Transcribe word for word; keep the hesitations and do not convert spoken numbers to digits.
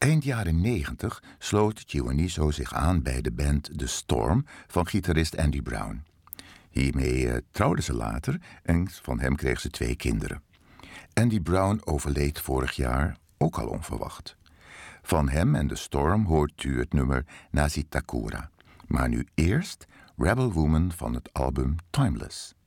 Eind jaren negentig sloot Chiwaniso zich aan bij de band The Storm van gitarist Andy Brown. Hiermee uh, trouwden ze later en van hem kreeg ze twee kinderen. Andy Brown overleed vorig jaar, ook al onverwacht. Van hem en The Storm hoort u het nummer Nazitakura. Maar nu eerst Rebel Woman van het album Timeless.